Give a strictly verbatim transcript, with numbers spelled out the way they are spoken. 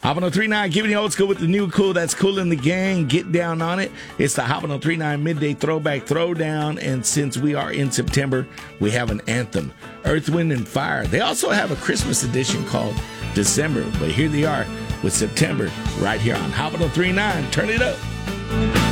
Hop on three nine, giving you old school with the new cool. That's Cool in the Gang. Get down on it. It's the Hop on three nine Midday Throwback Throwdown. And since we are in September, we have an anthem, Earth, Wind, and Fire. They also have a Christmas edition called December. But here they are with September right here on Hop on three nine. Turn it up.